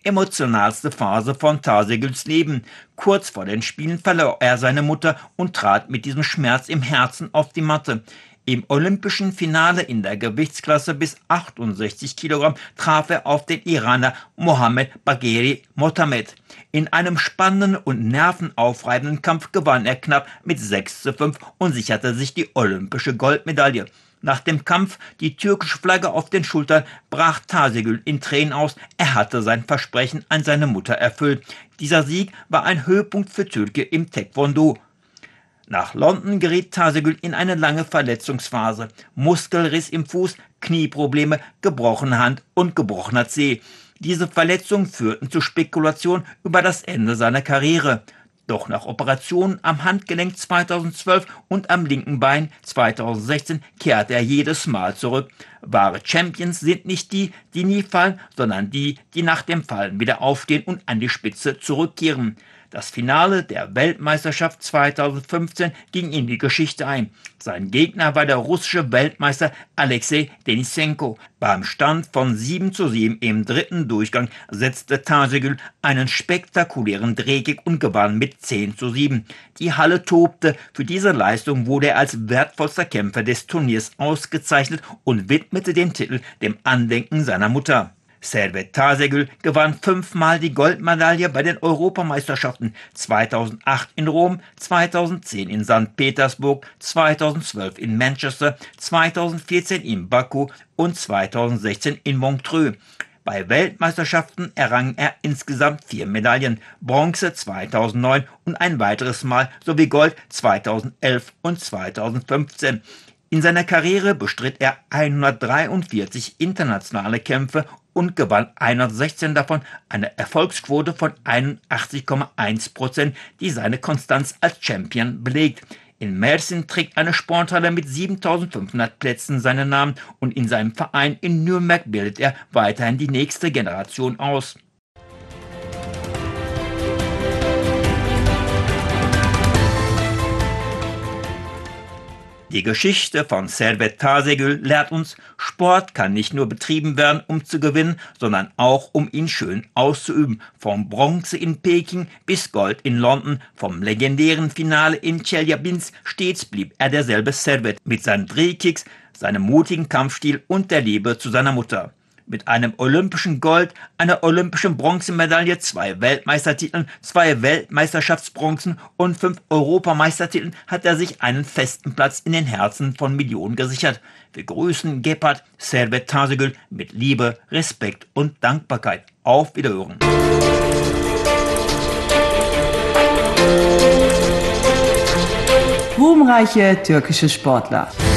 emotionalste Phase von Tarsegüls Leben. Kurz vor den Spielen verlor er seine Mutter und trat mit diesem Schmerz im Herzen auf die Matte. Im olympischen Finale in der Gewichtsklasse bis 68 Kilogramm traf er auf den Iraner Mohammed Bagheri Mohamed. In einem spannenden und nervenaufreibenden Kampf gewann er knapp mit 6:5 und sicherte sich die olympische Goldmedaille. Nach dem Kampf, die türkische Flagge auf den Schultern, brach Tarsegül in Tränen aus. Er hatte sein Versprechen an seine Mutter erfüllt. Dieser Sieg war ein Höhepunkt für Türkei im Taekwondo. Nach London geriet Tarsegül in eine lange Verletzungsphase. Muskelriss im Fuß, Knieprobleme, gebrochene Hand und gebrochener Zeh. Diese Verletzungen führten zu Spekulationen über das Ende seiner Karriere. Doch nach Operationen am Handgelenk 2012 und am linken Bein 2016 kehrte er jedes Mal zurück. Wahre Champions sind nicht die, die nie fallen, sondern die, die nach dem Fallen wieder aufstehen und an die Spitze zurückkehren. Das Finale der Weltmeisterschaft 2015 ging in die Geschichte ein. Sein Gegner war der russische Weltmeister Alexei Denisenko. Beim Stand von 7:7 im dritten Durchgang setzte Tarsegül einen spektakulären Drehkick und gewann mit 10:7. Die Halle tobte. Für diese Leistung wurde er als wertvollster Kämpfer des Turniers ausgezeichnet und widmete den Titel dem Andenken seiner Mutter. Servet Tarsegül gewann 5-mal die Goldmedaille bei den Europameisterschaften 2008 in Rom, 2010 in St. Petersburg, 2012 in Manchester, 2014 in Baku und 2016 in Montreux. Bei Weltmeisterschaften errang er insgesamt 4 Medaillen, Bronze 2009 und ein weiteres Mal sowie Gold 2011 und 2015. In seiner Karriere bestritt er 143 internationale Kämpfe und gewann 116 davon, eine Erfolgsquote von 81,1%, die seine Konstanz als Champion belegt. In Mersin trägt eine Sporthalle mit 7.500 Plätzen seinen Namen und in seinem Verein in Nürnberg bildet er weiterhin die nächste Generation aus. Die Geschichte von Servet Tarsegül lehrt uns, Sport kann nicht nur betrieben werden, um zu gewinnen, sondern auch, um ihn schön auszuüben. Vom Bronze in Peking bis Gold in London, vom legendären Finale in Chelyabinsk, stets blieb er derselbe Servet mit seinen Drehkicks, seinem mutigen Kampfstil und der Liebe zu seiner Mutter. Mit einem olympischen Gold, einer olympischen Bronzemedaille, 2 Weltmeistertiteln, 2 Weltmeisterschaftsbronzen und 5 Europameistertiteln hat er sich einen festen Platz in den Herzen von Millionen gesichert. Wir grüßen Gebhard Servet Tarsegül mit Liebe, Respekt und Dankbarkeit. Auf Wiederhören. Ruhmreiche türkische Sportler.